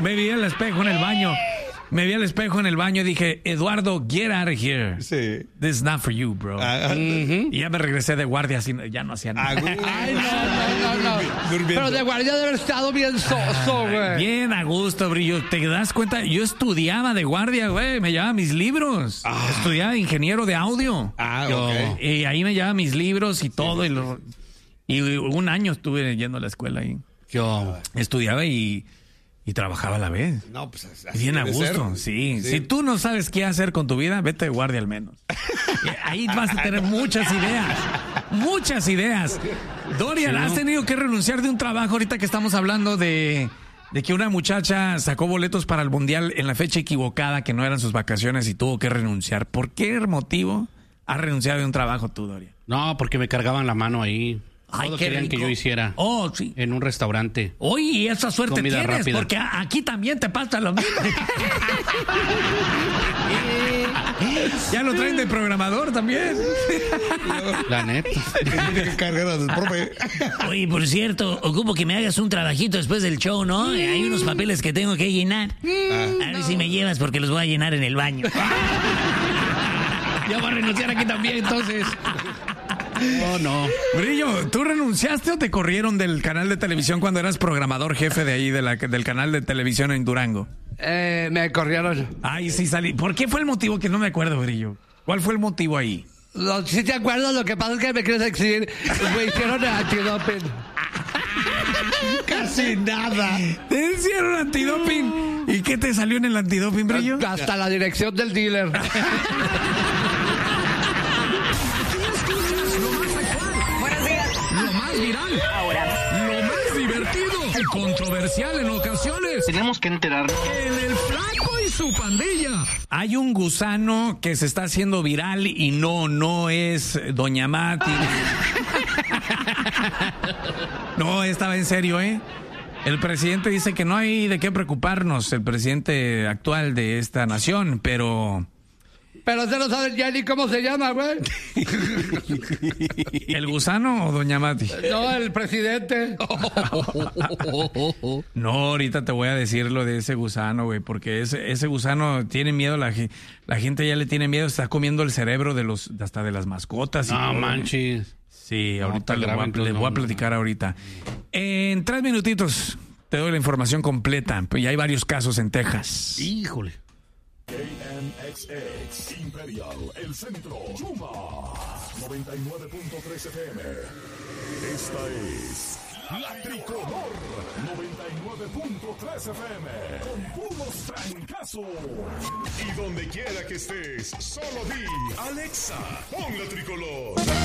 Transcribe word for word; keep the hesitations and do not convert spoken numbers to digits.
me vi al espejo en el baño. Me vi al espejo en el baño y dije, Eduardo, get out of here. Sí. This is not for you, bro. Ah, uh-huh. Y ya me regresé de guardia, así, ya no hacía nada. Ay, no, no, no, no. Pero de guardia debe haber estado bien soso, güey. Bien a gusto, brillo. ¿Te das cuenta? Yo estudiaba de guardia, güey. Me llevaba mis libros. Ah. Estudiaba ingeniero de audio. Ah, Yo, ok. Y ahí me llevaba mis libros y todo. Sí, y, lo, y un año estuve yendo a la escuela ahí. Yo estudiaba y... Y trabajaba a la vez. No, pues así bien a gusto, sí. sí. Si tú no sabes qué hacer con tu vida, vete de guardia al menos. Ahí vas a tener muchas ideas. Muchas ideas. Dorian, sí. ¿Has tenido que renunciar de un trabajo ahorita que estamos hablando de, de que una muchacha sacó boletos para el mundial en la fecha equivocada, que no eran sus vacaciones y tuvo que renunciar? ¿Por qué motivo has renunciado de un trabajo tú, Dorian? No, porque me cargaban la mano ahí. Ay, todo qué querían rico. que yo hiciera oh, sí. en un restaurante. Oye, esa suerte Comida tienes, rápida. porque aquí también te pasa lo mismo. Ya lo traen de programador también. La neta. Tiene que cargar al profe. Oye, por cierto, ocupo que me hagas un trabajito después del show, ¿no? Hay unos papeles que tengo que llenar. A ver si me llevas porque los voy a llenar en el baño. Ya voy a renunciar aquí también, entonces. No, no. Brillo, ¿tú renunciaste o te corrieron del canal de televisión cuando eras programador jefe de ahí, de la, del canal de televisión en Durango? Eh, me corrieron. Ay, sí salí. ¿Por qué fue el motivo? Que no me acuerdo, Brillo. ¿Cuál fue el motivo ahí? No, si te acuerdas, lo que pasa es que me quieres exhibir. Me hicieron el antidoping. Casi nada. ¿Te hicieron antidoping? ¿Y qué te salió en el antidoping, Brillo? Hasta la dirección del dealer. Lo más viral. Ahora. Lo más divertido. Y controversial en ocasiones. Tenemos que enterarnos. En el Flaco y su pandilla. Hay un gusano que se está haciendo viral y no, no es Doña Mati. No, estaba en serio, ¿eh? El presidente dice que no hay de qué preocuparnos, el presidente actual de esta nación, pero... Pero usted no sabe ya ni cómo se llama, güey. ¿El gusano o Doña Mati? No, el presidente. No, ahorita te voy a decir lo de ese gusano, güey, porque ese, ese gusano tiene miedo, la, la gente ya le tiene miedo, está comiendo el cerebro de los hasta de las mascotas. Y No todo, manches. Sí, No, ahorita le voy, a, grave, le voy a no, platicar ahorita. En tres minutitos te doy la información completa, pues ya hay varios casos en Texas. Híjole. K M X X Imperial, el centro, Yuma, noventa y nueve punto tres F M. Esta es La Tricolor, noventa y nueve punto tres F M, con puros trancazos. Y donde quiera que estés, solo di, Alexa, pon La Tricolor.